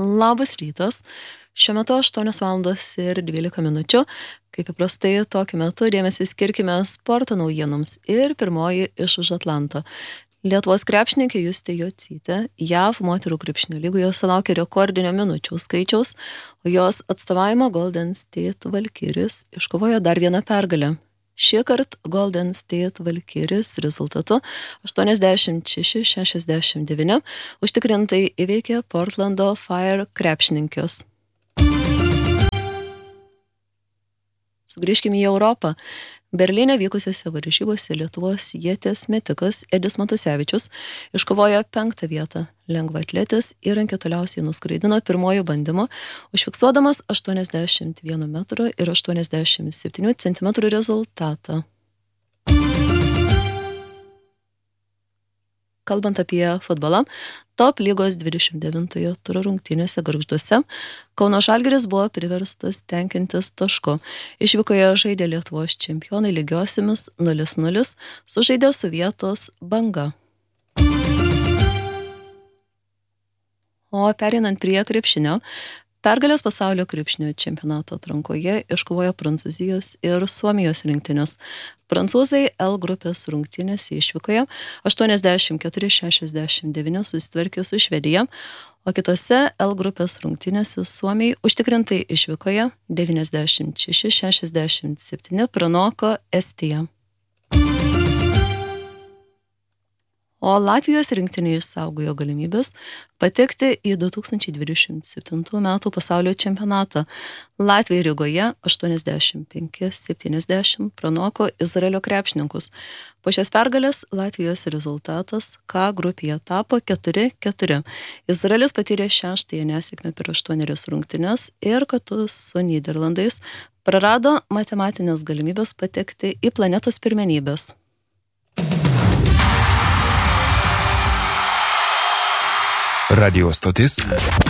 Labas rytas. Šiuo metu 8:12. Kaip įprastai, tokiu metu dėmesį skirkime sporto naujienoms ir pirmoji iš už Atlanto. Lietuvos krepšininkė Justė Jocytė JAV moterų krepšinio lygoje sulaukė rekordinio minučių skaičiaus, o jos atstovavimo Golden State Valkyries iškovojo dar vieną pergalę. Šįkart Golden State Valkyries rezultatu 86-69 užtikrintai įveikė Portlando Fire krepšininkės. Sugrįžkime į Europą. Berlyne vykusiose varžybose Lietuvos ieties metikas Edis Matusevičius iškovojo 5. vietą. Lengvaatletis įrankį toliausiai nuskraidino pirmojo bandymo, užfiksuodamas 81 m ir 87 cm rezultatą. Kalbant apie futbolą, top lygos 29 turo rungtynėse Gargžduose Kauno Žalgiris buvo priverstas tenkintis tašku. Išvykoje žaidė Lietuvos čempionai lygiosiamis 0-0, sužaidė su vietos Banga. O pereinant prie krepšinio, pergalės pasaulio krepšinio čempionato atrankoje iškovojo Prancūzijos ir Suomijos rinktinės. Prancūzai L grupės rungtynėse išvykoje 84-69 susitvarkė su Švedija, o kitose L grupės rungtynėse Suomiai užtikrintai išvykoje 96-67 pranoko Estiją. O Latvijos rinktinė išsaugojo galimybės patekti į 2027 metų pasaulio čempionatą. Latvija Rygoje 85-70 pranoko Izraelio krepšininkus. Po šios pergalės Latvijos rezultatas K grupėje tapo 4-4. Izraelis patyrė 6. nesėkmę per 8 rungtynes ir kartu su Nyderlandais prarado matematinės galimybės patekti į planetos pirmenybės. Radio stotis